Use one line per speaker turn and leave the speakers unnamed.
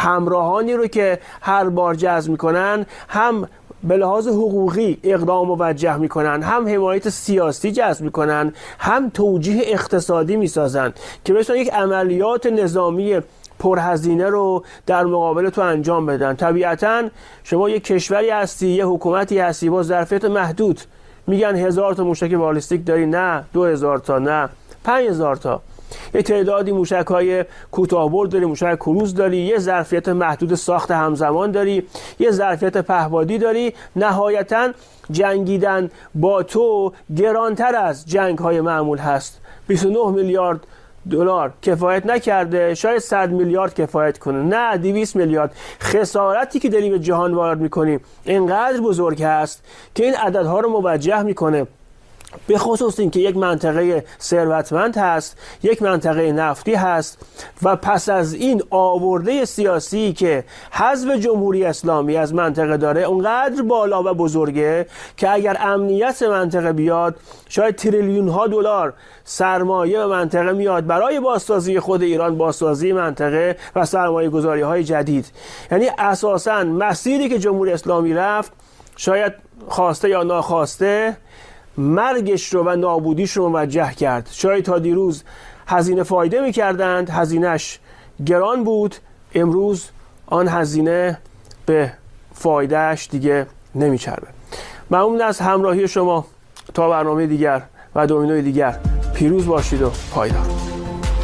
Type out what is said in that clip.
همراهانی رو که هر بار جذب میکنن هم به لحاظ حقوقی اقدام موجه میکنن، هم حمایت سیاسی جذب میکنن، هم توجیه اقتصادی میسازن که بتونن یک عملیات نظامی پرهزینه رو در مقابل تو انجام بدن. طبیعتاً شما یک کشوری هستی، یه حکومتی هستی با ظرفیت محدود، میگن 1000 تا موشک بالیستیک داری، نه 2000 تا، نه 5000 تا، یه تعدادی موشک‌های کوتاه‌برد داری، موشک کروز داری، یه ظرفیت محدود ساخت همزمان داری، یه ظرفیت پهپادی داری. نهایتاً جنگیدن با تو گرانتر از جنگ‌های معمول هست. 29 میلیارد دلار کفایت نکرده، شاید 100 میلیارد کفایت کنه، نه 200 میلیارد. خسارتی که داری به جهان وارد می‌کنی اینقدر بزرگ هست که این عددها رو موجه می‌کنه، به خصوص این که یک منطقه ثروتمند هست، یک منطقه نفتی هست و پس از این آورده سیاسی که حزب جمهوری اسلامی از منطقه داره اونقدر بالا و بزرگه که اگر امنیت منطقه بیاد شاید تریلیون ها دلار سرمایه به منطقه میاد برای بازسازی خود ایران، بازسازی منطقه و سرمایه گذاری های جدید. یعنی اساساً مسیری که جمهوری اسلامی رفت شاید خواسته یا ناخواسته مرگش رو و نابودیش رو موجه کرد. شاید تا دیروز هزینه فایده می‌کردند، هزینهش گران بود، امروز آن هزینه به فایدهش دیگه نمیچربه. ممنون از همراهی شما. تا برنامه دیگر و دومینوی دیگر پیروز باشید و پایدار.